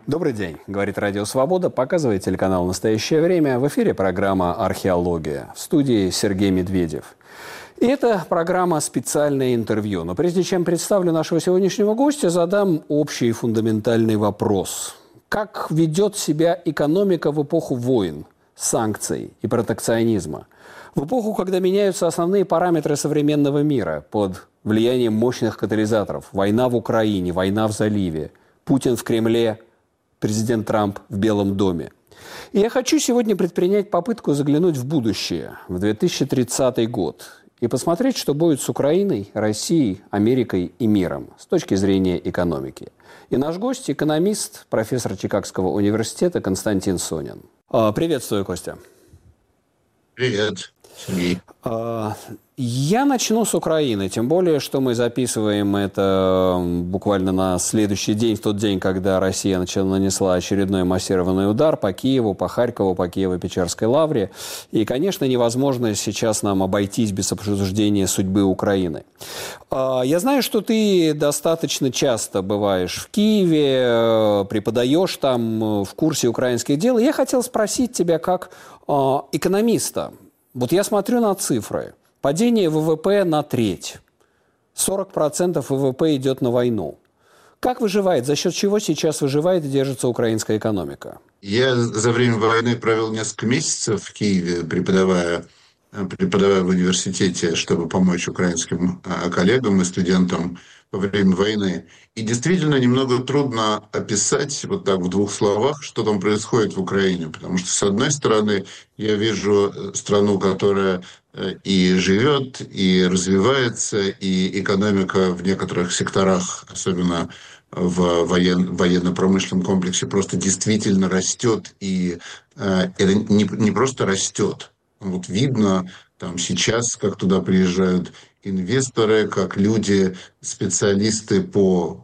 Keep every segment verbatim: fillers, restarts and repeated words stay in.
Добрый день, говорит Радио Свобода, показывает телеканал «Настоящее время». В эфире программа «Археология». В студии Сергей Медведев. И это программа «Специальное интервью». Но прежде чем представлю нашего сегодняшнего гостя, задам общий фундаментальный вопрос. Как ведет себя экономика в эпоху войн, санкций и протекционизма? В эпоху, когда меняются основные параметры современного мира под влиянием мощных катализаторов. Война в Украине, война в заливе, Путин в Кремле, президент Трамп в Белом доме. И я хочу сегодня предпринять попытку заглянуть в будущее, в две тысячи тридцатый год, и посмотреть, что будет с Украиной, Россией, Америкой и миром с точки зрения экономики. И наш гость – экономист, профессор Чикагского университета Константин Сонин. Приветствую, Костя. Привет, Сергей. Я начну с Украины, тем более, что мы записываем это буквально на следующий день, в тот день, когда Россия нанесла очередной массированный удар по Киеву, по Харькову, по Киево-Печерской лавре. И, конечно, невозможно сейчас нам обойтись без обсуждения судьбы Украины. Я знаю, что ты достаточно часто бываешь в Киеве, преподаешь там, в курсе украинских дел. И я хотел спросить тебя как экономиста. Вот я смотрю на цифры. Падение ВВП на треть. сорок процентов ВВП идет на войну. Как выживает, за счет чего сейчас выживает и держится украинская экономика? Я за время войны провел несколько месяцев в Киеве, преподавая, преподавая в университете, чтобы помочь украинским коллегам и студентам во время войны. И действительно немного трудно описать вот так в двух словах, что там происходит в Украине. Потому что, с одной стороны, я вижу страну, которая и живет, и развивается, и экономика в некоторых секторах, особенно в воен, военно-промышленном комплексе, просто действительно растет. И э, это не, не просто растет. Вот видно там сейчас, как туда приезжают инвесторы, как люди, специалисты по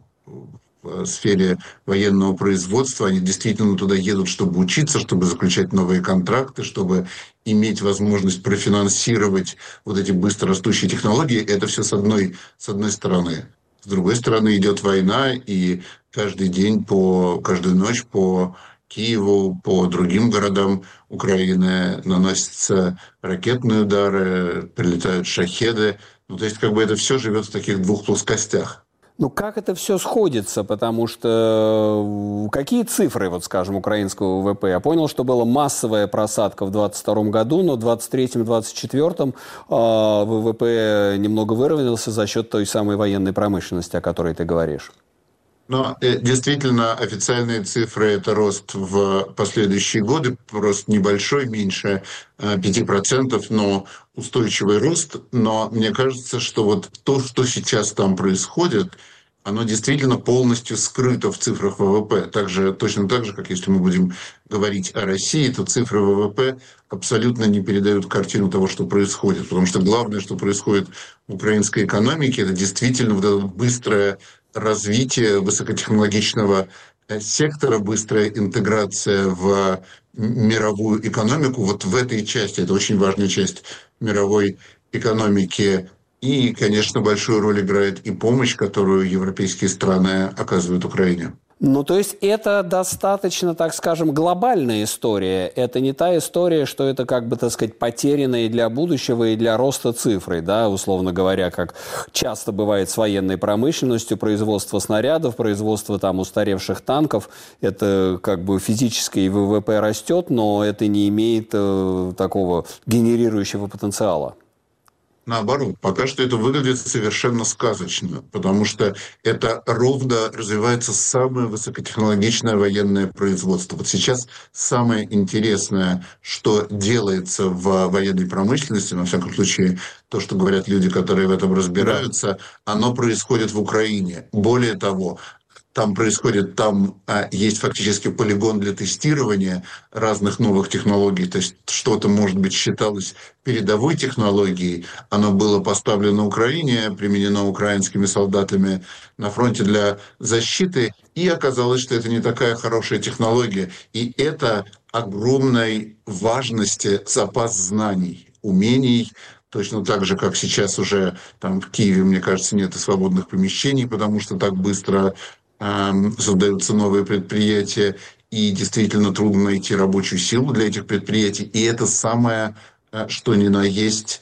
в сфере военного производства, они действительно туда едут, чтобы учиться, чтобы заключать новые контракты, чтобы иметь возможность профинансировать вот эти быстро растущие технологии. Это все с одной, с одной стороны. С другой стороны идет война, и каждый день, по, каждую ночь по Киеву, по другим городам Украины наносятся ракетные удары, прилетают шахеды. Ну, то есть как бы это все живет в таких двух плоскостях. Ну, как это все сходится? Потому что какие цифры, вот скажем, украинского ВВП? Я понял, что была массовая просадка в двадцать втором году, но в двадцать третьем — двадцать четвёртом э, ВВП немного выровнялся за счет той самой военной промышленности, о которой ты говоришь. Но э, действительно официальные цифры – это рост в последующие годы, рост небольшой, меньше э, пяти процентов, но устойчивый рост. Но мне кажется, что вот то, что сейчас там происходит, оно действительно полностью скрыто в цифрах ВВП. Также, точно так же, как если мы будем говорить о России, то цифры ВВП абсолютно не передают картину того, что происходит. Потому что главное, что происходит в украинской экономике, это действительно вот это быстрое развитие высокотехнологичного сектора, быстрая интеграция в мировую экономику. Вот в этой части, это очень важная часть мировой экономики. И, конечно, большую роль играет и помощь, которую европейские страны оказывают Украине. Ну, то есть это достаточно, так скажем, глобальная история. Это не та история, что это, как бы, так сказать, потерянные для будущего и для роста цифры, да, условно говоря, как часто бывает с военной промышленностью, производство снарядов, производство там устаревших танков. Это как бы физически ВВП растет, но это не имеет э, такого генерирующего потенциала. Наоборот, пока что это выглядит совершенно сказочно, потому что это ровно развивается самое высокотехнологичное военное производство. Вот сейчас самое интересное, что делается в военной промышленности, во всяком случае, то, что говорят люди, которые в этом разбираются, оно происходит в Украине. Более того, там происходит, там а, есть фактически полигон для тестирования разных новых технологий. То есть что-то, может быть, считалось передовой технологией. Оно было поставлено на Украине, применено украинскими солдатами на фронте для защиты. И оказалось, что это не такая хорошая технология. И это огромной важности запас знаний, умений. Точно так же, как сейчас уже там в Киеве, мне кажется, нет и свободных помещений, потому что так быстро создаются новые предприятия, и действительно трудно найти рабочую силу для этих предприятий. И это самое, что ни на есть,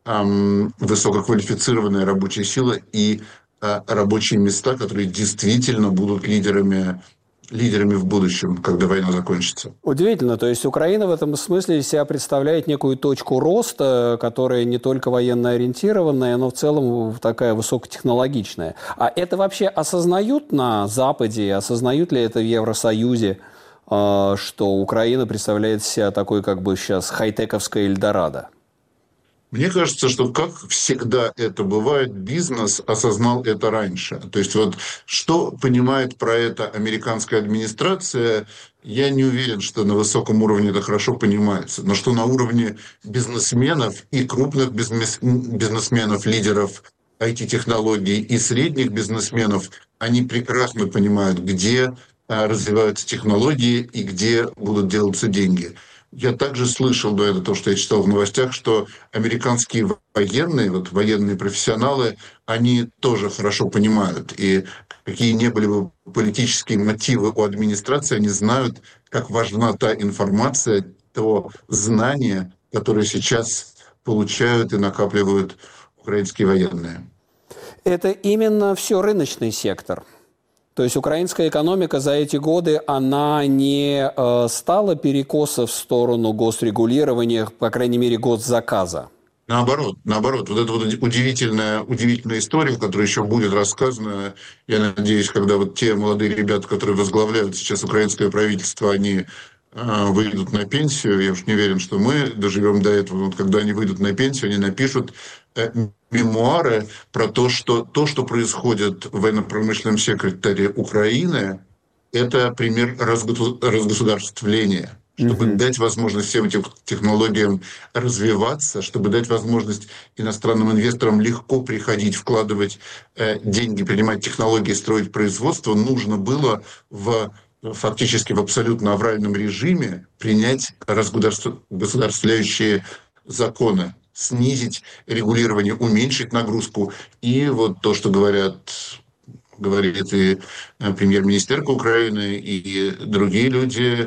высококвалифицированная рабочая сила и рабочие места, которые действительно будут лидерами, лидерами в будущем, когда война закончится. Удивительно. То есть Украина в этом смысле себя представляет некую точку роста, которая не только военно ориентированная, но в целом такая высокотехнологичная. А это вообще осознают на Западе, осознают ли это в Евросоюзе, что Украина представляет себя такой, как бы сейчас, хай-тековская Эльдорадо? Мне кажется, что, как всегда это бывает, бизнес осознал это раньше. То есть вот что понимает про это американская администрация, я не уверен, что на высоком уровне это хорошо понимается. Но что на уровне бизнесменов и крупных бизнес, бизнесменов, лидеров ай ти-технологий и средних бизнесменов, они прекрасно понимают, где развиваются технологии и где будут делаться деньги. Я также слышал, да, это то, что я читал в новостях, что американские военные, вот военные профессионалы, они тоже хорошо понимают. И какие не были бы политические мотивы у администрации, они знают, как важна та информация, то знание, которое сейчас получают и накапливают украинские военные. Это именно все рыночный сектор. То есть украинская экономика за эти годы, она не э, стала перекоса в сторону госрегулирования, по крайней мере, госзаказа. Наоборот, наоборот. Вот эта вот удивительная, удивительная история, которая еще будет рассказана, я надеюсь, когда вот те молодые ребята, которые возглавляют сейчас украинское правительство, они э, выйдут на пенсию. Я уж не уверен, что мы доживем до этого. Вот когда они выйдут на пенсию, они напишут э, мемуары про то, что то, что происходит в военно-промышленном секторе Украины, это пример разгосударствления. Чтобы mm-hmm. дать возможность всем этим технологиям развиваться, чтобы дать возможность иностранным инвесторам легко приходить, вкладывать э, деньги, принимать технологии, строить производство, нужно было в, фактически в абсолютно авральном режиме принять разгосударствляющие законы, снизить регулирование, уменьшить нагрузку. И вот то, что говорят, говорит и премьер-министерка Украины, и другие люди,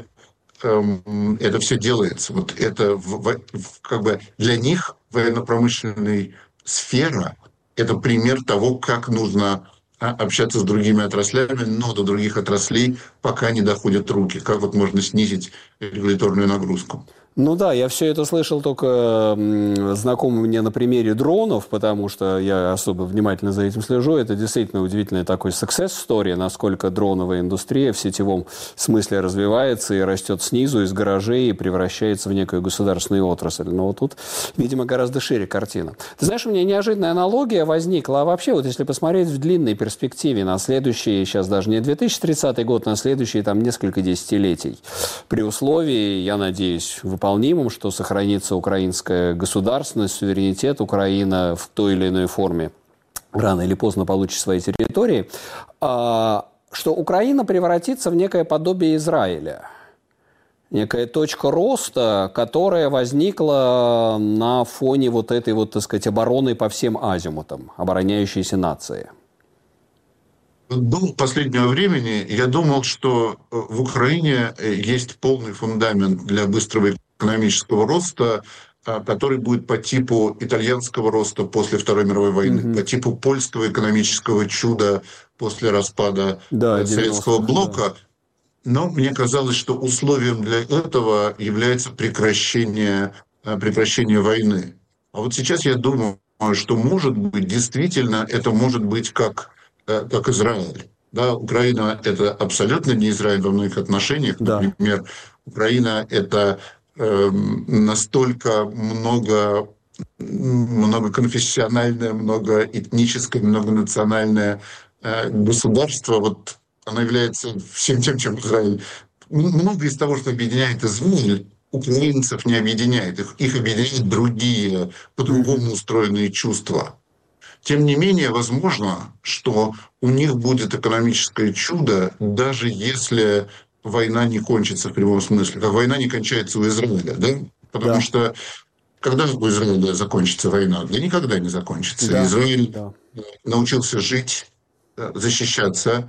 это все делается. Вот это как бы для них военно-промышленная сфера — это пример того, как нужно общаться с другими отраслями, но до других отраслей пока не доходят руки. Как вот можно снизить регуляторную нагрузку? Ну да, я все это слышал только знакомым мне на примере дронов, потому что я особо внимательно за этим слежу. Это действительно удивительный такой success story, насколько дроновая индустрия в сетевом смысле развивается и растет снизу, из гаражей, и превращается в некую государственную отрасль. Но вот тут, видимо, гораздо шире картина. Ты знаешь, у меня неожиданная аналогия возникла. А вообще, вот если посмотреть в длинной перспективе на следующие, сейчас даже не две тысячи тридцатый год, на следующие там несколько десятилетий, при условии, я надеюсь, выполнения что сохранится украинская государственность, суверенитет, Украина в той или иной форме рано или поздно получит свои территории, что Украина превратится в некое подобие Израиля. Некая точка роста, которая возникла на фоне вот этой вот, так сказать, обороны по всем азимутам, обороняющейся нации. До последнего времени я думал, что в Украине есть полный фундамент для быстрого экономического роста, который будет по типу итальянского роста после Второй мировой войны, mm-hmm. по типу польского экономического чуда после распада да, Советского блока. Да. Но мне казалось, что условием для этого является прекращение, прекращение войны. А вот сейчас я думаю, что, может быть, действительно это может быть как как Израиль. Да, Украина — это абсолютно не Израиль во многих отношениях. Да. Например, Украина — это э, настолько много, многоконфессиональное, многоэтническое, многонациональное э, государство. Вот оно является всем тем, чем Израиль. Много из того, что объединяет Израиль, украинцев не объединяет. Их, их объединяют другие, по-другому устроенные чувства. Тем не менее, возможно, что у них будет экономическое чудо, даже если война не кончится в прямом смысле. Как война не кончается у Израиля, да? Потому да. что когда у Израиля закончится война? Да никогда не закончится. Да. Израиль да. научился жить, защищаться,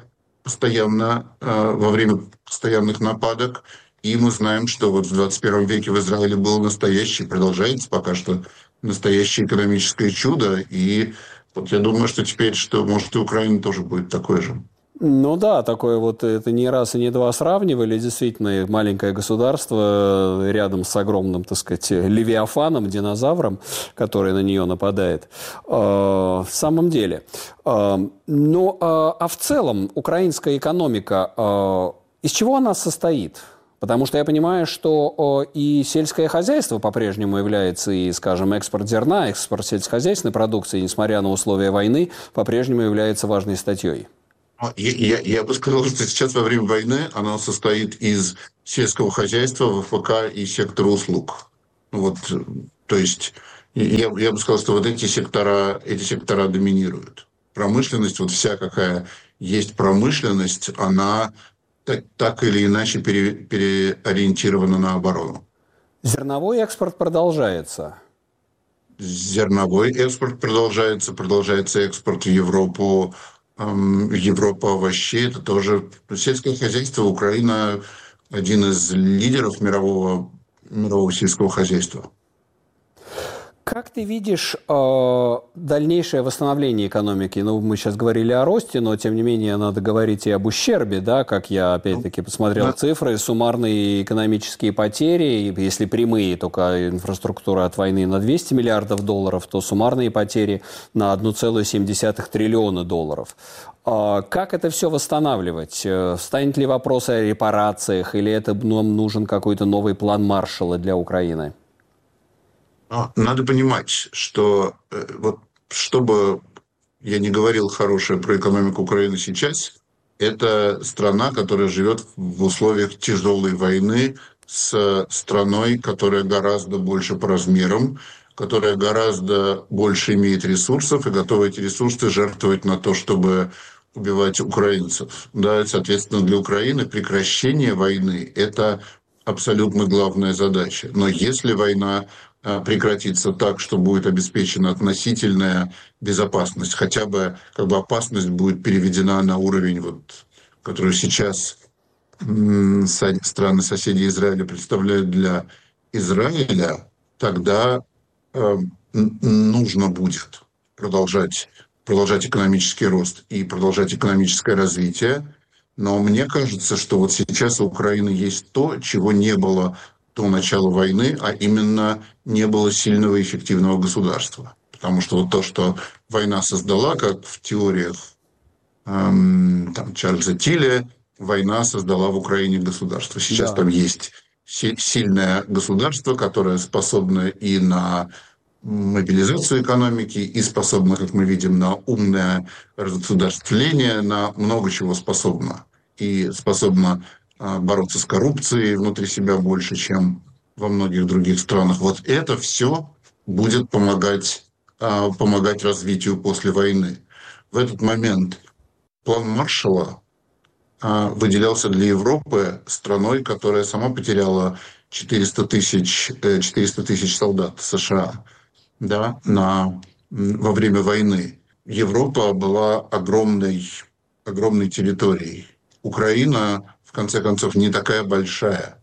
постоянно, э, во время постоянных нападок. И мы знаем, что вот в двадцать первом веке в Израиле было настоящее, продолжается пока что настоящее экономическое чудо. И вот я думаю, что теперь, что может и Украина тоже будет такой же. Ну да, такое вот, это не раз и не два сравнивали. Действительно, маленькое государство рядом с огромным, так сказать, левиафаном, динозавром, который на нее нападает. В самом деле. Ну, а в целом, украинская экономика, из чего она состоит? Потому что я понимаю, что и сельское хозяйство по-прежнему является, и, скажем, экспорт зерна, экспорт сельскохозяйственной продукции, несмотря на условия войны, по-прежнему является важной статьей. Я, я, я бы сказал, что сейчас во время войны оно состоит из сельского хозяйства, ВФК и сектора услуг. Вот, то есть я, я бы сказал, что вот эти сектора, эти сектора доминируют. Промышленность, вот вся какая есть промышленность, она так, так или иначе пере, переориентирована на оборону. Зерновой экспорт продолжается. Зерновой экспорт продолжается, продолжается экспорт в Европу. Европа овощей, это тоже сельское хозяйство. Украина один из лидеров мирового, мирового сельского хозяйства. Как ты видишь э, дальнейшее восстановление экономики? Ну, мы сейчас говорили о росте, но, тем не менее, надо говорить и об ущербе, да, как я, опять-таки, посмотрел да. цифры, суммарные экономические потери, если прямые, только инфраструктура от войны на двести миллиардов долларов, то суммарные потери на один целых семь десятых триллиона долларов. Э, как это все восстанавливать? Встанет ли вопрос о репарациях, или это нам нужен какой-то новый план Маршалла для Украины? Надо понимать, что вот чтобы я не говорил хорошее про экономику Украины сейчас, это страна, которая живет в условиях тяжелой войны с страной, которая гораздо больше по размерам, которая гораздо больше имеет ресурсов и готова эти ресурсы жертвовать на то, чтобы убивать украинцев. Да, соответственно, для Украины прекращение войны – это абсолютно главная задача. Но если война прекратится так, что будет обеспечена относительная безопасность, хотя бы как бы опасность будет переведена на уровень, вот, который сейчас страны соседи Израиля представляют для Израиля, тогда э, нужно будет продолжать, продолжать экономический рост и продолжать экономическое развитие. Но мне кажется, что вот сейчас у Украины есть то, чего не было до начала войны, а именно не было сильного и эффективного государства. Потому что вот то, что война создала, как в теориях эм, там, Чарльза Тилля, война создала в Украине государство. Сейчас да. там есть сильное государство, которое способно и на мобилизацию экономики, и способно, как мы видим, на умное разгосударствление, на много чего способно. И способно бороться с коррупцией внутри себя больше, чем во многих других странах. Вот это все будет помогать, помогать развитию после войны. В этот момент план Маршалла выделялся для Европы страной, которая сама потеряла четыреста тысяч, четыреста тысяч солдат США, да, на, во время войны. Европа была огромной, огромной территорией. Украина, в конце концов, не такая большая.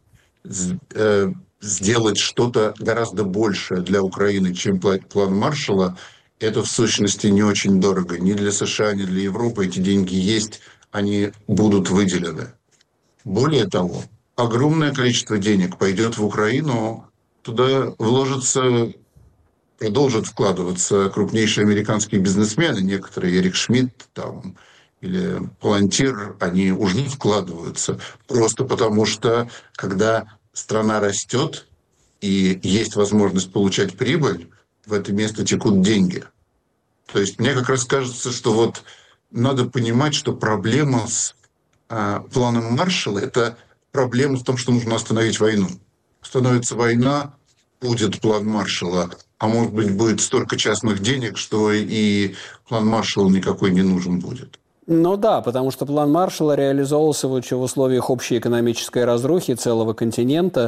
Сделать что-то гораздо большее для Украины, чем план Маршалла, это в сущности не очень дорого. Ни для США, ни для Европы эти деньги есть, они будут выделены. Более того, огромное количество денег пойдет в Украину, туда вложатся, продолжат вкладываться крупнейшие американские бизнесмены, некоторые, Эрик Шмидт, там, или Палантир, они уже вкладываются. Просто потому что, когда страна растет и есть возможность получать прибыль, в это место текут деньги. То есть мне как раз кажется, что вот надо понимать, что проблема с а, планом Маршалла – это проблема в том, что нужно остановить войну. Становится война, будет план Маршалла, а может быть будет столько частных денег, что и план Маршалла никакой не нужен будет. Ну да, потому что план Маршалла реализовывался в в условиях общей экономической разрухи целого континента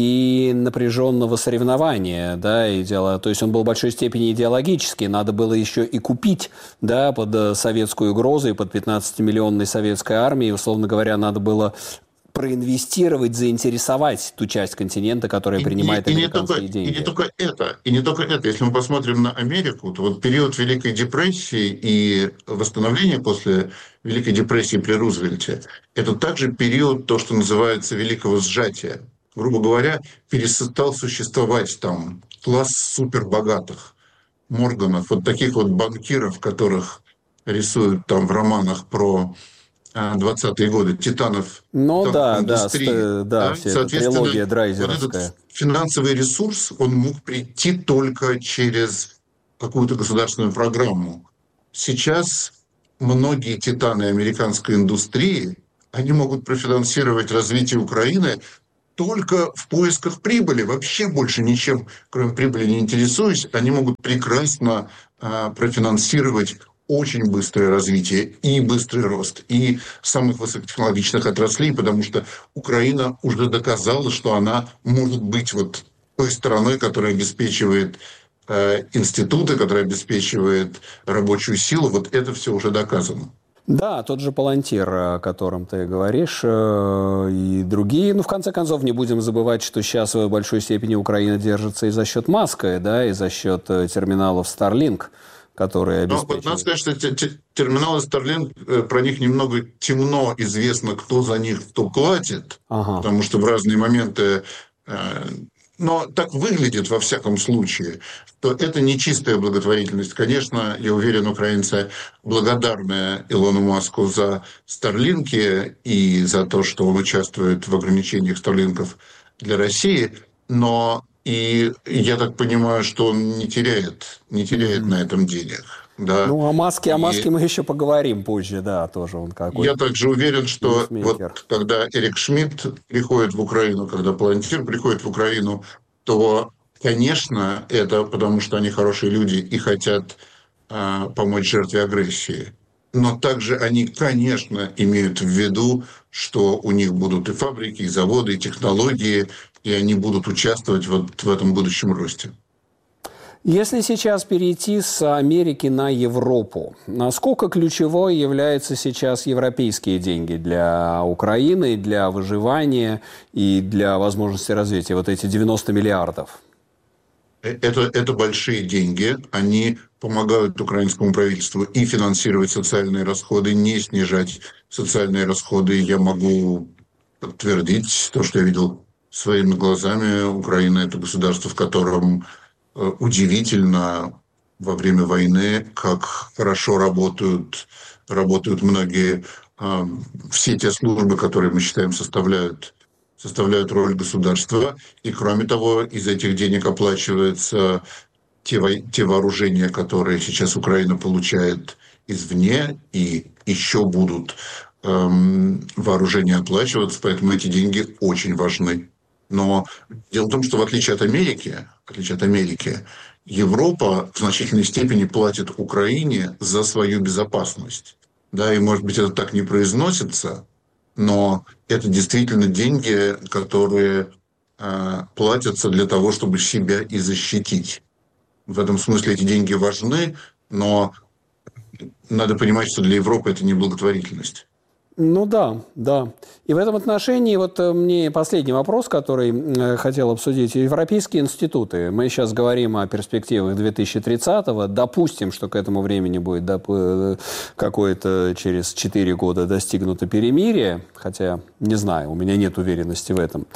и напряженного соревнования, да, и дело, то есть он был в большой степени идеологический, надо было еще и купить, да, под э, советскую угрозу и под пятнадцатимиллионной советской армией, условно говоря, надо было проинвестировать, заинтересовать ту часть континента, которая И, принимает и, и, не только, американские и не деньги. только это, и не только это. Если мы посмотрим на Америку, то вот период Великой депрессии и восстановление после Великой депрессии при Рузвельте – это также период, то, что называется, великого сжатия. Грубо говоря, перестал существовать там класс супербогатых Морганов, вот таких вот банкиров, которых рисуют там в романах про а, двадцатые годы, титанов, Ну титанов да, да, индустрии. ст- да, Да? вся эта Соответственно, трилогия вот этот драйзеровская. финансовый ресурс, он мог прийти только через какую-то государственную программу. Сейчас многие титаны американской индустрии, они могут профинансировать развитие Украины только в поисках прибыли, вообще больше ничем, кроме прибыли, не интересуясь, они могут прекрасно а, профинансировать очень быстрое развитие и быстрый рост и самых высокотехнологичных отраслей, потому что Украина уже доказала, что она может быть вот той стороной, которая обеспечивает э, институты, которая обеспечивает рабочую силу. Вот это все уже доказано. Да, тот же Палантир, о котором ты говоришь, э, и другие. Ну, в конце концов, не будем забывать, что сейчас в большой степени Украина держится и за счет Маска, да, и за счет э, терминалов Starlink, которые Но вот надо обеспечивают. сказать, что те- те- терминалы Starlink, э, про них немного темно известно, кто за них, кто платит, Ага. потому что в разные моменты, э, но так выглядит во всяком случае, что это не чистая благотворительность. Конечно, я уверен, украинцы благодарны Илону Маску за Старлинки и за то, что он участвует в ограничениях Старлинков для России, но и я так понимаю, что он не теряет, не теряет Мгм. на этом денег. Да. Ну, о Маске, о Маске И мы еще поговорим позже, да, тоже он я какой-то также уверен, что ньюсмейкер. вот когда Эрик Шмидт приходит в Украину, когда Палантир приходит в Украину, то, конечно, это потому, что они хорошие люди и хотят а, помочь жертве агрессии. Но также они, конечно, имеют в виду, что у них будут и фабрики, и заводы, и технологии, и они будут участвовать вот в этом будущем росте. Если сейчас перейти с Америки на Европу, насколько ключевой являются сейчас европейские деньги для Украины, для выживания и для возможности развития? Вот эти девяносто миллиардов. Это, это большие деньги, они помогают украинскому правительству и финансировать социальные расходы, не снижать социальные расходы. Я могу подтвердить то, что я видел своими глазами. Украина – это государство, в котором э, удивительно во время войны, как хорошо работают, работают многие, э, все те службы, которые мы считаем составляют составляют роль государства. И, кроме того, из этих денег оплачиваются те, во... те вооружения, которые сейчас Украина получает извне, и еще будут эм, вооружения оплачиваться, поэтому эти деньги очень важны. Но дело в том, что в отличие от Америки, в отличие от Америки, Европа в значительной степени платит Украине за свою безопасность. Да, и, может быть, это так не произносится, но это действительно деньги, которые э, платятся для того, чтобы себя и защитить. В этом смысле эти деньги важны, но надо понимать, что для Европы это не благотворительность. Ну да, да. И в этом отношении вот э, мне последний вопрос, который э, хотел обсудить. Европейские институты. Мы сейчас говорим о перспективах две тысячи тридцатого. Допустим, что к этому времени будет доп- э, какое-то через четыре года достигнуто перемирие. Хотя, не знаю, у меня нет уверенности в этом.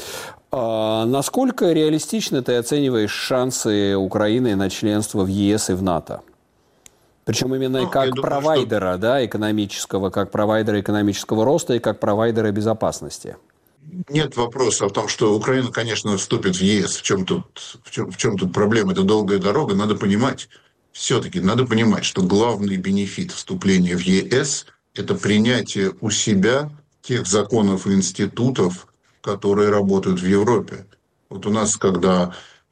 А насколько реалистично ты оцениваешь шансы Украины на членство в ЕС и в НАТО? Причем именно Ну, как я думаю, провайдера, что... да, экономического, как провайдера экономического роста и как провайдера безопасности. Нет вопроса о том, что Украина, конечно, вступит в ЕС. В чем тут, в чем, в чем тут проблема? Это долгая дорога. Надо понимать, все-таки надо понимать, что главный бенефит вступления в ЕС – это принятие у себя тех законов и институтов, которые работают в Европе. Вот у нас, когда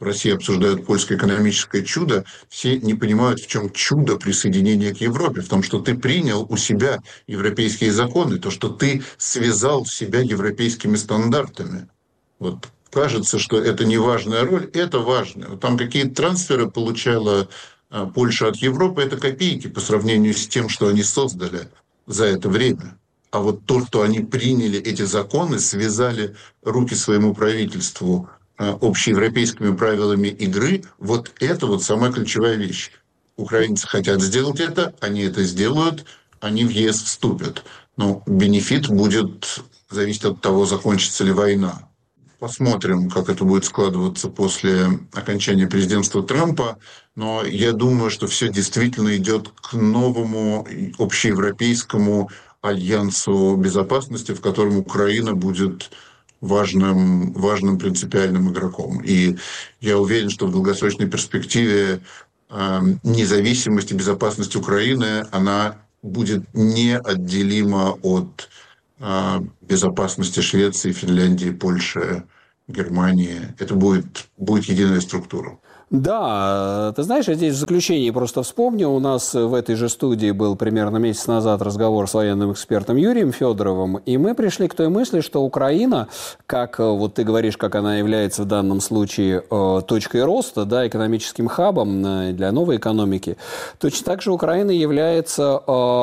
в России обсуждают польское экономическое чудо, все не понимают, в чем чудо присоединения к Европе, в том, что ты принял у себя европейские законы, то, что ты связал себя европейскими стандартами. Вот кажется, что это не важная роль, это важно. Вот там какие-то трансферы получала а, Польша от Европы, это копейки по сравнению с тем, что они создали за это время. А вот то, что они приняли эти законы, связали руки своему правительству общеевропейскими правилами игры, вот это вот самая ключевая вещь. Украинцы хотят сделать это, они это сделают, они в ЕС вступят. Но бенефит будет зависеть от того, закончится ли война. Посмотрим, как это будет складываться после окончания президентства Трампа. Но я думаю, что все действительно идет к новому общеевропейскому альянсу безопасности, в котором Украина будет важным, важным принципиальным игроком. И я уверен, что в долгосрочной перспективе э, независимость и безопасность Украины, она будет неотделима от э, безопасности Швеции, Финляндии, Польши, Германии. Это будет, будет единая структура. Да, ты знаешь, я здесь в заключении просто вспомню, у нас в этой же студии был примерно месяц назад разговор с военным экспертом Юрием Федоровым, и мы пришли к той мысли, что Украина, как вот ты говоришь, как она является в данном случае точкой роста, да, экономическим хабом для новой экономики, точно так же Украина является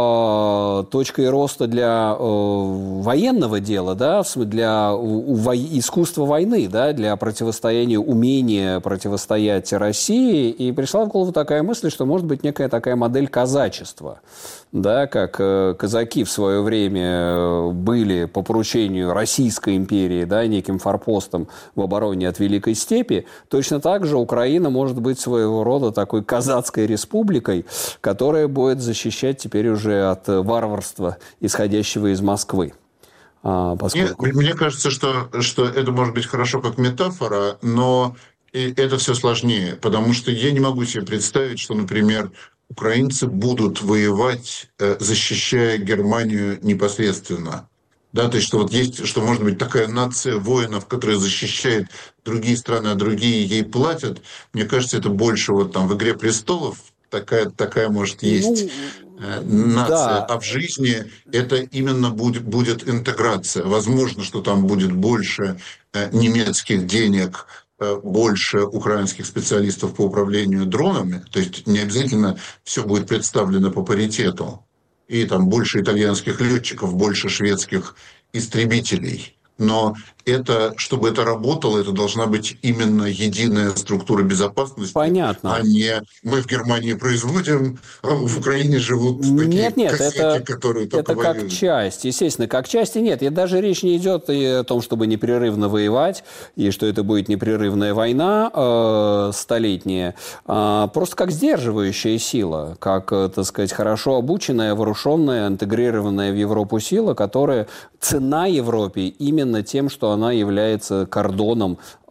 точкой роста для военного дела, да, для искусства войны, да, для противостояния, умения противостоять России, и пришла в голову такая мысль, что может быть некая такая модель казачества, да, как казаки в свое время были по поручению Российской империи, да, неким форпостом в обороне от Великой Степи, точно так же Украина может быть своего рода такой казацкой республикой, которая будет защищать теперь уже от варварства, исходящего из Москвы. А, поскольку... мне, мне кажется, что, что это может быть хорошо как метафора, но и это все сложнее, потому что я не могу себе представить, что, например, украинцы будут воевать, защищая Германию непосредственно. Да, то есть, что вот есть, что может быть такая нация воинов, которая защищает другие страны, а другие ей платят. Мне кажется, это больше вот там в «Игре престолов» такая, такая может есть ну, нация. Да. А в жизни это именно будет, будет интеграция. Возможно, что там будет больше немецких денег, больше украинских специалистов по управлению дронами, то есть не обязательно все будет представлено по паритету, и там больше итальянских летчиков, больше шведских истребителей. Но это, чтобы это работало, это должна быть именно единая структура безопасности. Понятно. А не мы в Германии производим, а в Украине живут такие нет, нет, кассеты, это, которые только это как воюют. часть, естественно, как части нет. И даже речь не идет и о том, чтобы непрерывно воевать, и что это будет непрерывная война э, столетняя, а просто как сдерживающая сила, как, так сказать, хорошо обученная, вооруженная, интегрированная в Европу сила, которая цена Европе именно тем, что она является кордоном э,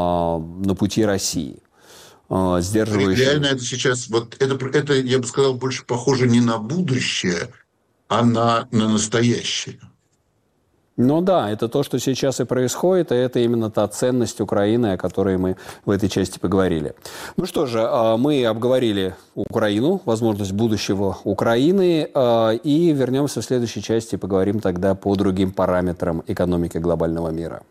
на пути России. Э, сдерживающей... Реально это сейчас, вот это, это, я бы сказал, больше похоже не на будущее, а на, на настоящее. Ну да, это то, что сейчас и происходит, и это именно та ценность Украины, о которой мы в этой части поговорили. Ну что же, мы обговорили Украину, возможность будущего Украины, и вернемся в следующей части и поговорим тогда по другим параметрам экономики глобального мира.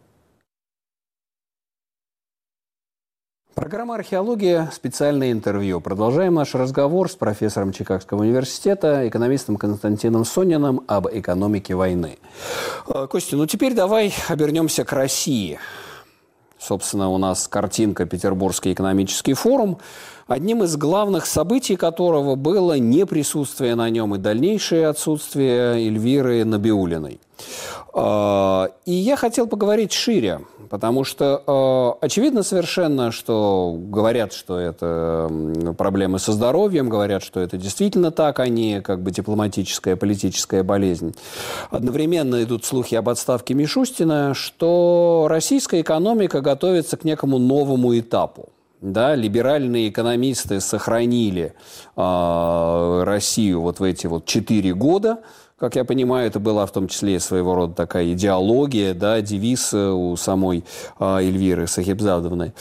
Программа «Археология. Специальное интервью». Продолжаем наш разговор с профессором Чикагского университета, экономистом Константином Сониным об экономике войны. Костя, ну теперь давай обернемся к России. Собственно, у нас картинка «Петербургский экономический форум», одним из главных событий которого было не присутствие на нем и дальнейшее отсутствие Эльвиры Набиуллиной. И я хотел поговорить шире, потому что очевидно совершенно, что говорят, что это проблемы со здоровьем, говорят, что это действительно так, а не как бы дипломатическая, политическая болезнь. Одновременно идут слухи об отставке Мишустина, что российская экономика готовится к некому новому этапу. Да, либеральные экономисты сохранили э, Россию вот в эти вот четыре года, Как я понимаю, это была в том числе своего рода такая идеология, да, девиз у самой а, Эльвиры Сахибзадовны.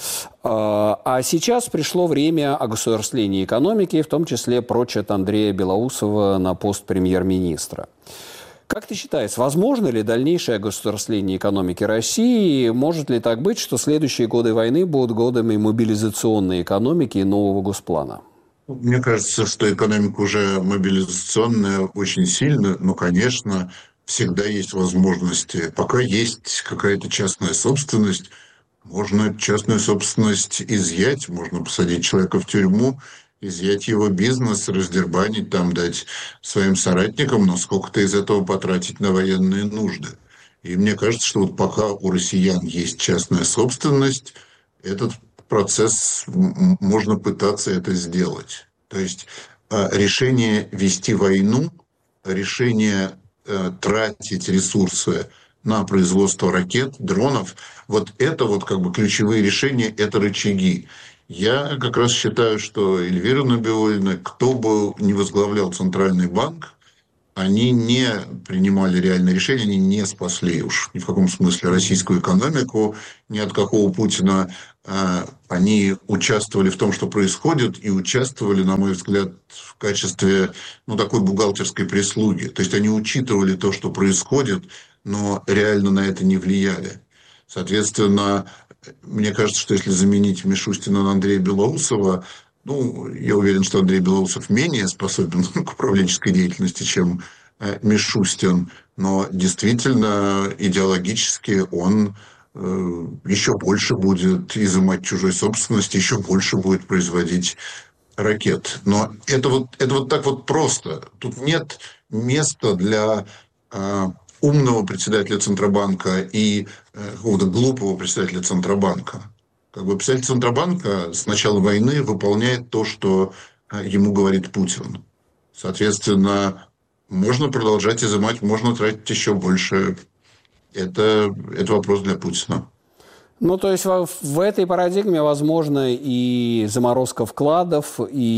А, а сейчас пришло время огосударствления экономики, в том числе прочат Андрея Белоусова на пост премьер-министра. Как ты считаешь, возможно ли дальнейшее огосударствление экономики России? Может ли так быть, что следующие годы войны будут годами мобилизационной экономики и нового госплана? Мне кажется, что экономика уже мобилизационная очень сильно, но, конечно, всегда есть возможности. Пока есть какая-то частная собственность, можно эту частную собственность изъять, можно посадить человека в тюрьму, изъять его бизнес, раздербанить, там, дать своим соратникам, но сколько-то из этого потратить на военные нужды. И мне кажется, что вот пока у россиян есть частная собственность, этот процесс, м, можно пытаться это сделать. То есть э, решение вести войну, решение э, тратить ресурсы на производство ракет, дронов, вот это вот как бы ключевые решения, это рычаги. Я как раз считаю, что Эльвира Набиуллина, кто бы ни возглавлял Центральный банк, они не принимали реальные решения, они не спасли уж ни в каком смысле российскую экономику, ни от какого Путина. А, Они участвовали в том, что происходит, и участвовали, на мой взгляд, в качестве ну, такой бухгалтерской прислуги. То есть они учитывали то, что происходит, но реально на это не влияли. Соответственно, мне кажется, что если заменить Мишустина на Андрея Белоусова, ну, я уверен, что Андрей Белоусов менее способен к управленческой деятельности, чем э, Мишустин, но действительно идеологически он э, еще больше будет изымать чужой собственности, еще больше будет производить ракет. Но это вот, это вот так вот просто. Тут нет места для э, умного председателя Центробанка и э, какого-то глупого председателя Центробанка. Как бы председатель Центробанка с начала войны выполняет то, что э, ему говорит Путин. Соответственно, можно продолжать изымать, можно тратить еще больше. Это, это вопрос для Путина. Ну, то есть в, в этой парадигме возможно и заморозка вкладов,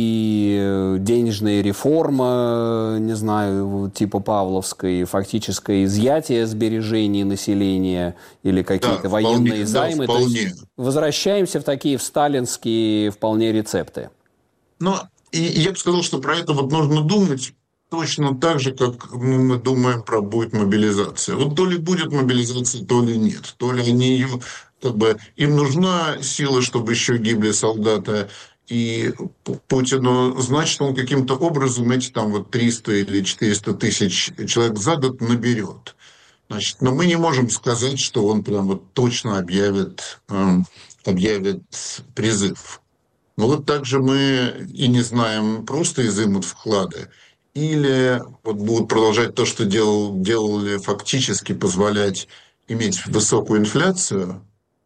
и денежная реформа, не знаю, типа Павловской, фактическое изъятие сбережений населения или какие-то Да, военные вполне, займы. да, То вполне. есть возвращаемся в такие в сталинские вполне рецепты. Но и, и я бы сказал, что про это вот нужно думать точно так же, как ну, мы думаем про будет мобилизация. Вот то ли будет мобилизация, то ли нет. То ли они ее, как бы, им нужна сила, чтобы еще гибли солдаты, и Путину, значит, он каким-то образом эти там вот триста или четыреста тысяч человек за год наберет. Значит, но мы не можем сказать, что он прям вот точно объявит, эм, объявит призыв. Но вот так же мы и не знаем, просто изымут вклады, или вот будут продолжать то, что делал, делали, фактически позволять иметь высокую инфляцию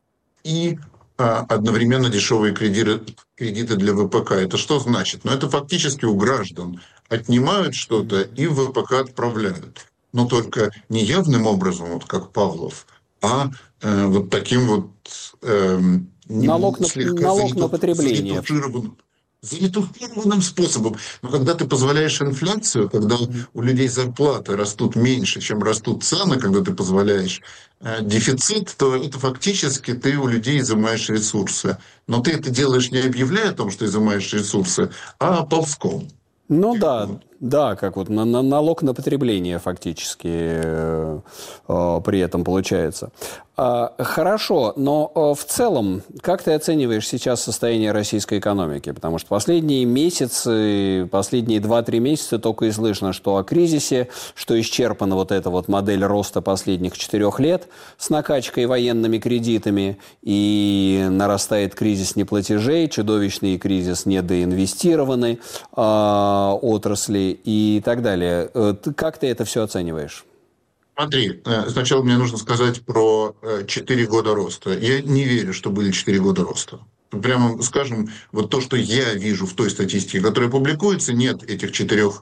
и а, одновременно дешевые кредиты, кредиты для ВПК. Это что значит? Ну, это фактически у граждан отнимают что-то и в ВПК отправляют. Но только не явным образом, вот как Павлов, а э, вот таким вот э, Налог на, слегка налог на зарету- потребление. заретушированным, заретушированным способом. Но когда ты позволяешь инфляцию, когда у людей зарплаты растут меньше, чем растут цены, когда ты позволяешь э, дефицит, то это фактически ты у людей изымаешь ресурсы. Но ты это делаешь не объявляя о том, что изымаешь ресурсы, а ползком. Ну да, да, как вот на, на, налог на потребление фактически э, э, при этом получается. А, хорошо, но э, в целом, как ты оцениваешь сейчас состояние российской экономики? Потому что последние месяцы, последние два-три месяца только и слышно, что о кризисе, что исчерпана вот эта вот модель роста последних четырех лет с накачкой военными кредитами, и нарастает кризис неплатежей, чудовищный кризис недоинвестированной э, отрасли и так далее. Как ты это все оцениваешь? Смотри, сначала мне нужно сказать про четыре года роста. Я не верю, что были четыре года роста. Прямо скажем, вот то, что я вижу в той статистике, которая публикуется, нет этих четырех,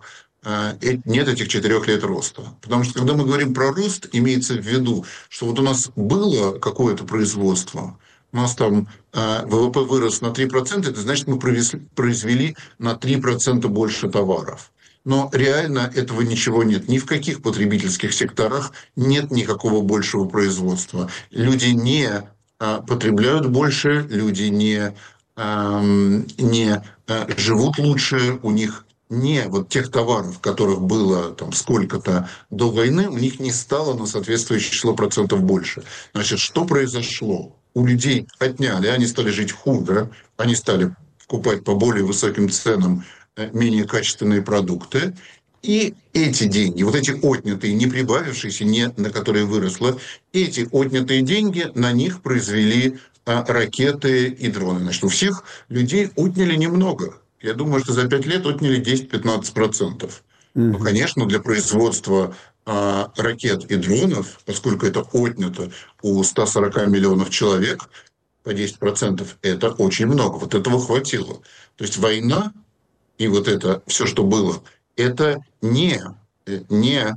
нет этих четырех лет роста. Потому что, когда мы говорим про рост, имеется в виду, что вот у нас было какое-то производство, у нас там ВВП вырос на три процента, это значит, мы произвели на три процента больше товаров. Но реально этого ничего нет. Ни в каких потребительских секторах нет никакого большего производства. Люди не а, потребляют больше, люди не, а, не а, живут лучше, у них не вот тех товаров, которых было там сколько-то до войны, у них не стало на соответствующее число процентов больше. Значит, что произошло? У людей отняли, они стали жить хуже, они стали покупать по более высоким ценам э, менее качественные продукты. И эти деньги, вот эти отнятые, не прибавившиеся, не на которые выросло, эти отнятые деньги, на них произвели а, ракеты и дроны. Значит, у всех людей отняли немного. Я думаю, что за пять лет отняли десять-пятнадцать процентов. Ну, Мгм. конечно, для производства а, ракет и дронов, поскольку это отнято у ста сорока миллионов человек, по десять процентов это очень много. Вот этого хватило. То есть война и вот это все, что было, это не, не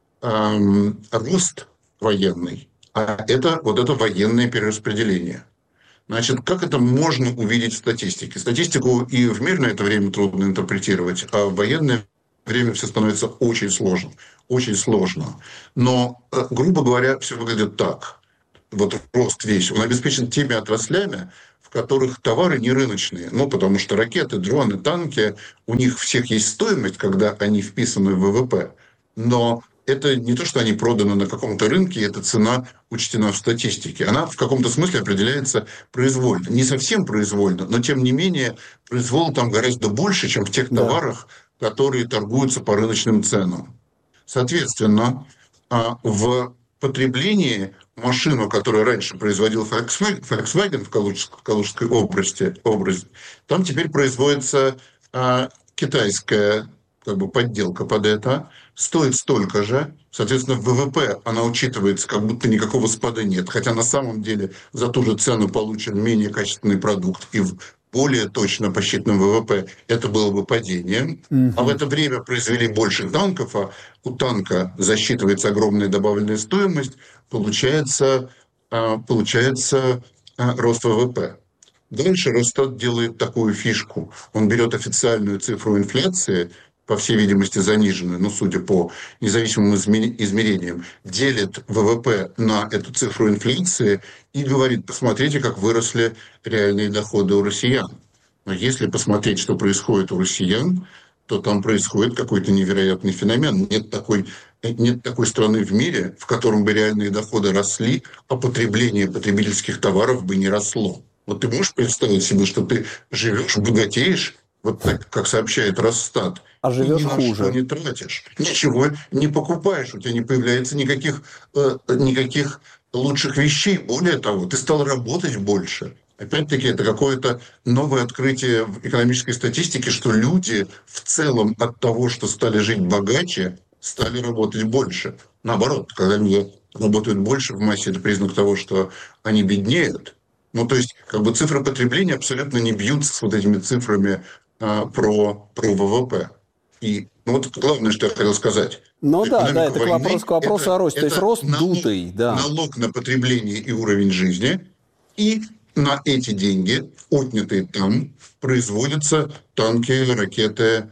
эм, рост военный, а это вот это военное перераспределение. Значит, как это можно увидеть в статистике? Статистику и в мирное это время трудно интерпретировать, а в военное время все становится очень сложно. Очень сложно. Но, э, грубо говоря, все выглядит так. Вот рост весь, он обеспечен теми отраслями, в которых товары не рыночные. Ну, потому что ракеты, дроны, танки, у них всех есть стоимость, когда они вписаны в ВВП. Но это не то, что они проданы на каком-то рынке, эта цена учтена в статистике. Она в каком-то смысле определяется произвольно. Не совсем произвольно, но тем не менее произвол там гораздо больше, чем в тех Да. товарах, которые торгуются по рыночным ценам. Соответственно, а, в потреблении машину, которую раньше производил Volkswagen в Калужской, в Калужской области, области, там теперь производится а, китайская как бы подделка под это, стоит столько же, соответственно, в ВВП она учитывается, как будто никакого спада нет, хотя на самом деле за ту же цену получен менее качественный продукт, и в более точно посчитанном ВВП это было бы падением. А в Мгм. это время произвели больше танков, а у танка засчитывается огромная добавленная стоимость, получается, а, получается а, рост ВВП. Дальше Росстат делает такую фишку. Он берет официальную цифру инфляции, по всей видимости, заниженную, ну, судя по независимым измерениям, делит ВВП на эту цифру инфляции и говорит, посмотрите, как выросли реальные доходы у россиян. Но если посмотреть, что происходит у россиян, то там происходит какой-то невероятный феномен. Нет такой, нет такой страны в мире, в котором бы реальные доходы росли, а потребление потребительских товаров бы не росло. Вот ты можешь представить себе, что ты живешь, богатеешь, вот так, как сообщает Росстат, А и ни живешь на что хуже. не тратишь, ничего не покупаешь, у тебя не появляется никаких, э, никаких лучших вещей. Более того, ты стал работать больше. Опять-таки, это какое-то новое открытие в экономической статистике, что люди в целом от того, что стали жить богаче, стали работать больше. Наоборот, когда люди работают больше в массе, это признак того, что они беднеют. Ну, то есть, как бы цифры потребления абсолютно не бьются с вот этими цифрами а, про, про ВВП. И ну, вот главное, что я хотел сказать. Ну да, да, Экономика это к вопросу, войны к – вопросу это, о росте. То есть это рост налог, дутый, да. налог на потребление и уровень жизни. И на эти деньги, отнятые там, производятся танки, ракеты,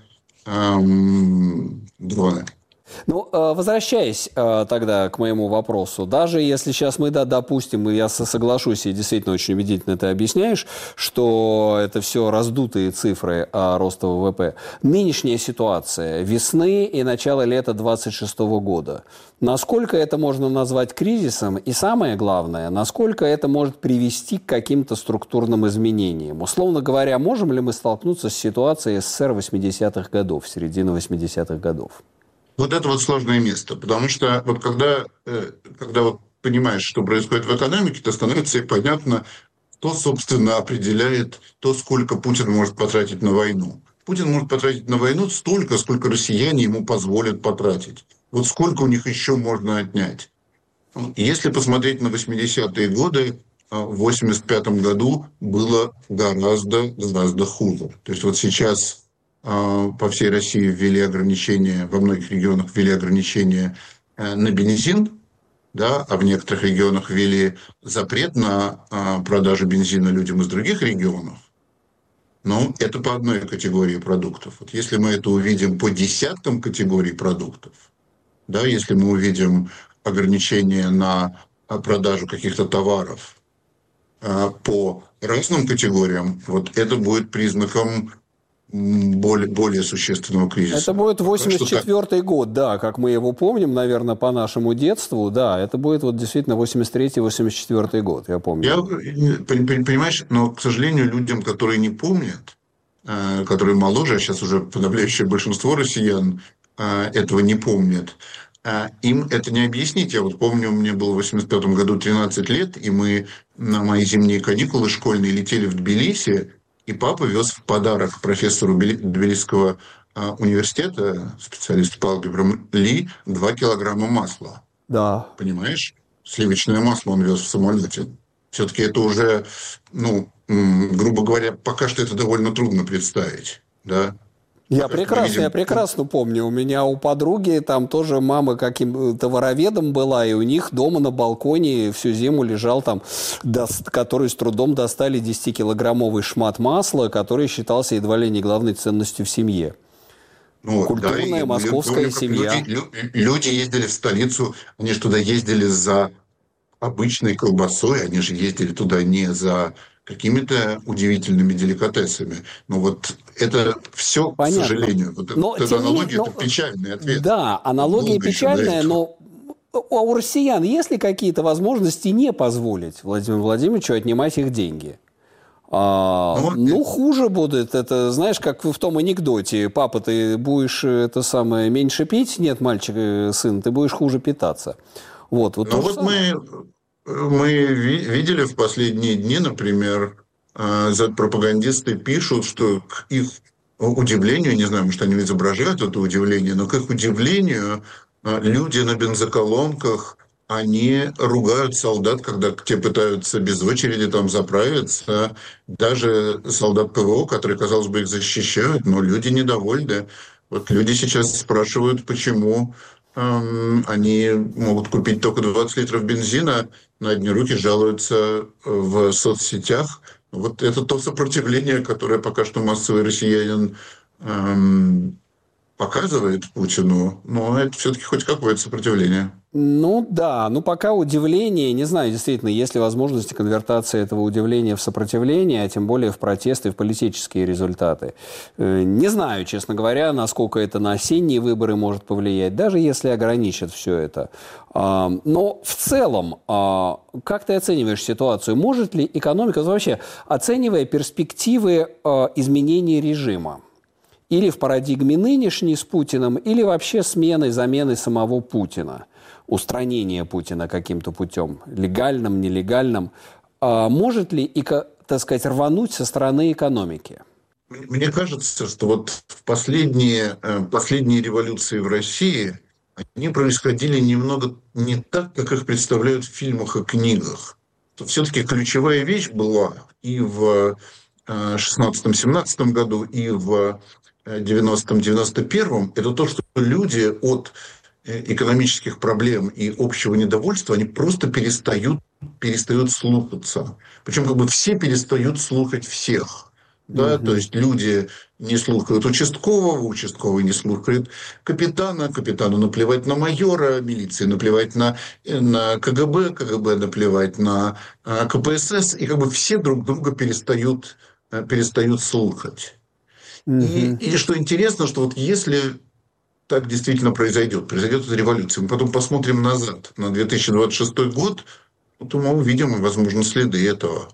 эм, дроны. Ну, э, возвращаясь э, тогда к моему вопросу, даже если сейчас мы, да, допустим, и я со- соглашусь, и действительно очень убедительно ты объясняешь, что это все раздутые цифры э, роста ВВП, нынешняя ситуация весны и начала лета двадцать шестого года, насколько это можно назвать кризисом, и самое главное, насколько это может привести к каким-то структурным изменениям? Условно говоря, можем ли мы столкнуться с ситуацией СССР восьмидесятых годов, середины восьмидесятых годов? Вот это вот сложное место, потому что вот когда, э, когда вот понимаешь, что происходит в экономике, то становится и понятно, кто, собственно, определяет то, сколько Путин может потратить на войну. Путин может потратить на войну столько, сколько россияне ему позволят потратить. Вот сколько у них еще можно отнять. Если посмотреть на восьмидесятые годы, а, в восемьдесят пятом году было гораздо, гораздо хуже. То есть вот сейчас а, по всей России ввели ограничения, во многих регионах ввели ограничения э, на бензин, да, а в некоторых регионах ввели запрет на а, продажу бензина людям из других регионов. Ну, это по одной категории продуктов. Вот если мы это увидим по десяткам категорий продуктов, да, если мы увидим ограничения на а, продажу каких-то товаров а, по разным категориям, вот это будет признаком м, более, более существенного Это кризиса. будет Пока восемьдесят что так. четвёртый год, да, как мы его помним, наверное, по нашему детству, да, это будет вот действительно восемьдесят третий восемьдесят четвёртый год, я Я, помню. э, пон- пон- понимаешь, но, к сожалению, людям, которые не помнят, э, которые моложе, а сейчас уже подавляющее большинство россиян э, этого не помнят, э, им это не объяснить. Я вот помню, мне было в восемьдесят пятом году тринадцать лет, и мы на мои зимние каникулы школьные летели в Тбилиси, и папа вез в подарок профессору Били- Тбилисского э, университета, специалисту по алгебре Ли, два килограмма масла. Да. Понимаешь? Сливочное масло он вез в самолете. Все-таки это уже, ну, м, грубо говоря, пока что это довольно трудно представить, да? Я Пока что мы прекрасно, я видим, прекрасно помню. У меня у подруги там тоже мама каким-то вороведом была, и у них дома на балконе всю зиму лежал там, дос- который с трудом достали десятикилограммовый шмат масла, который считался едва ли не главной ценностью в семье. ну, да, и Культурная лю- московская помню, как люди, семья. лю- люди ездили в столицу, они же туда ездили за обычной колбасой, они же ездили туда не за какими-то удивительными деликатесами. Но вот это все, к Понятно. сожалению, вот, Но, вот эта тем не менее, аналогия, это ну, печальный ответ. да, Нам аналогия долго еще до печальная, этого. но у у россиян есть ли какие-то возможности не позволить Владимиру Владимировичу отнимать их деньги? А, Ну, ну, хуже будет. Это, знаешь, как в том анекдоте. Папа, ты будешь это самое меньше пить? Нет, мальчик, э, сын, ты будешь хуже питаться. Вот, вот Ну то же вот самое. мы, мы ви- видели в последние дни, например, а, Z-пропагандисты пишут, что к их удивлению, не знаю, может, они изображают это удивление, но к их удивлению а, люди на бензоколонках, они ругают солдат, когда те пытаются без очереди там заправиться. Даже солдат ПВО, которые, казалось бы, их защищают, но люди недовольны. Вот люди сейчас спрашивают, почему Эм, они могут купить только двадцать литров бензина, на одни руки жалуются в соцсетях. Вот это то сопротивление, которое пока что массовый россиянин эм, показывает Путину, но это все-таки хоть какое-то сопротивление. Ну да, ну пока удивление, не знаю, действительно, есть ли возможность конвертации этого удивления в сопротивление, а тем более в протесты и в политические результаты. Э, Не знаю, честно говоря, насколько это на осенние выборы может повлиять, даже если ограничат все это. А, Но в целом, а, как ты оцениваешь ситуацию? Может ли экономика, вот вообще, оценивая перспективы а, изменения режима, или в парадигме нынешней с Путиным, или вообще сменой, заменой самого Путина, устранения Путина каким-то путем, легальным, нелегальным, а может ли, и, так сказать, рвануть со стороны экономики? Мне кажется, что вот в последние, э, последние революции в России, они происходили немного не так, как их представляют в фильмах и книгах. Все-таки ключевая вещь была и в э, шестнадцатом-семнадцатом году, и в э, девяностом-девяносто первом, это то, что люди от э, экономических проблем и общего недовольства, они просто перестают, перестают слушаться. Причем как бы все перестают слушать всех. Да, то Мгм. есть люди не слушают участкового, участковый не слушает капитана, капитану наплевать на майора, милиции наплевать на, на КГБ, КГБ наплевать на а, КПСС, и как бы все друг друга перестают, э, перестают слушать. И, Мгм. и что интересно, что вот если так действительно произойдет, произойдет эта революция, мы потом посмотрим назад, на две тысячи двадцать шестой год, то мы увидим, возможно, следы этого.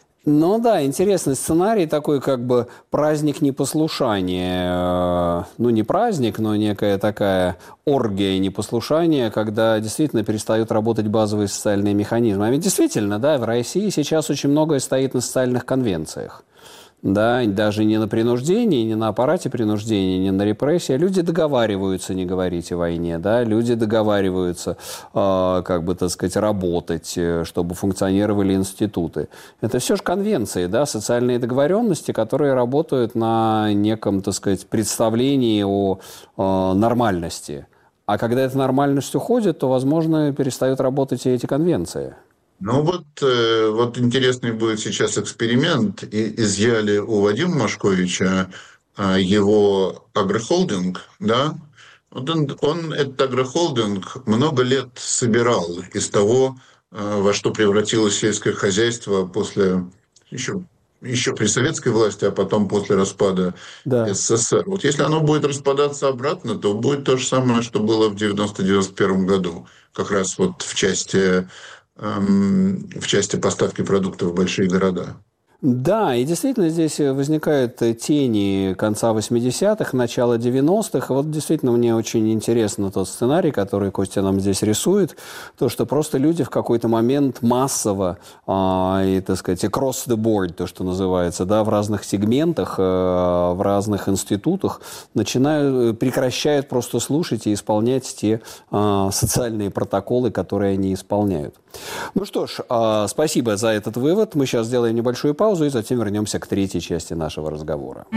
Ну да, интересный сценарий такой, как бы праздник непослушания. Э, Ну, не праздник, но некая такая оргия непослушания, когда действительно перестают работать базовые социальные механизмы. А ведь действительно, да, в России сейчас очень многое стоит на социальных конвенциях. Да, даже не на принуждении, не на аппарате принуждения, не на репрессии. А люди договариваются не говорить о войне, да, люди договариваются, э, как бы, так сказать, работать, э, чтобы функционировали институты. Это все же конвенции, да, социальные договоренности, которые работают на неком, так сказать, представлении о э, нормальности. А когда эта нормальность уходит, то, возможно, перестают работать и эти конвенции. Ну вот, э, вот интересный будет сейчас эксперимент. И изъяли у Вадима Машковича а, его агрохолдинг, да? Вот он, он этот агрохолдинг много лет собирал из того, а, во что превратилось сельское хозяйство после еще, еще при советской власти, а потом после распада Да. СССР. Вот если оно будет распадаться обратно, то будет то же самое, что было в девяносто девяносто первом году, как раз вот в части эм, в части поставки продуктов в большие города. Да, и действительно здесь возникают тени конца восьмидесятых, начала девяностых. Вот действительно мне очень интересно тот сценарий, который Костя нам здесь рисует. То, что просто люди в какой-то момент массово, а, и, так сказать, across the board, то, что называется, да, в разных сегментах, а, в разных институтах начинают, прекращают просто слушать и исполнять те а, социальные протоколы, которые они исполняют. Ну что ж, а, спасибо за этот вывод. Мы сейчас сделаем небольшую паузу и затем вернемся к третьей части нашего разговора.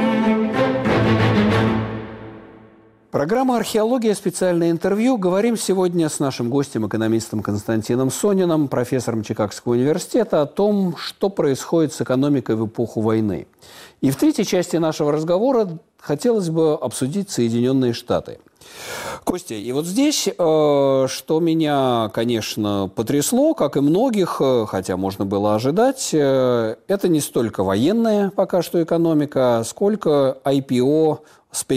Программа «Археология. Специальное интервью». Говорим сегодня с нашим гостем, экономистом Константином Сониным, профессором Чикагского университета, о том, что происходит с экономикой в эпоху войны. И в третьей части нашего разговора хотелось бы обсудить Соединенные Штаты. Костя, и вот здесь, э, что меня, конечно, потрясло, как и многих, э, хотя можно было ожидать, э, это не столько военная пока что экономика, сколько ай пи о